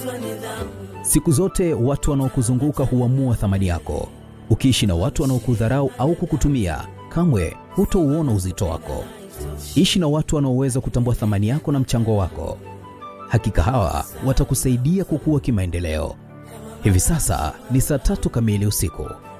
Siku zote watu wanaokuzunguka huamua thamani yako. Ukiishi na watu wanaokudharau au kukutumia, kamwe hutauona uzito wako. Ishi na watu wanaoweza kutambua thamani yako na mchango wako. Hakika hawa watakusaidia kukua kimaendeleo. Hivi sasa ni saa 3 kamili usiku.